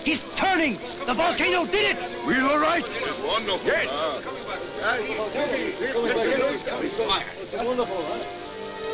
He's turning! The volcano did it! We're all right? It's wonderful. Yes. It's wonderful, huh?